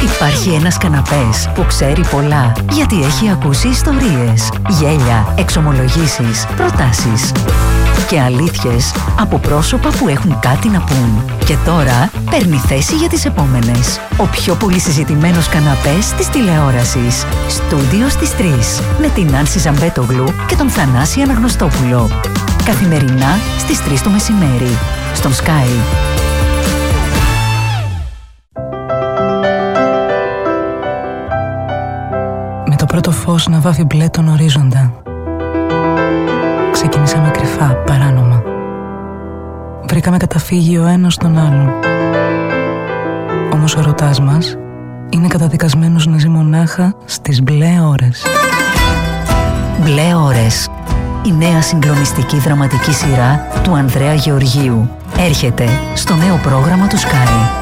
Υπάρχει ένας καναπές που ξέρει πολλά, γιατί έχει ακούσει ιστορίες, γέλια, εξομολογήσεις, προτάσεις και αλήθειες από πρόσωπα που έχουν κάτι να πούν. Και τώρα παίρνει θέση για τις επόμενες. Ο πιο πολύ συζητημένος καναπές της τηλεόρασης. Στούντιο στις 3 με την Άνση Ζαμπέτογλου και τον Θανάση Αναγνωστόπουλο. Καθημερινά στις 3 το μεσημέρι στον Sky. Με το πρώτο φως να βάφει μπλε τον ορίζοντα, ξεκινήσαμε κρυφά, παράνομα. Βρήκαμε καταφύγιο ο ένας στον άλλον. Όμως ο ερωτάς μας είναι καταδικασμένος να ζει μονάχα στις μπλε ώρες. Μπλε ώρες. Η νέα συγκλονιστική δραματική σειρά του Ανδρέα Γεωργίου έρχεται στο νέο πρόγραμμα του Sky.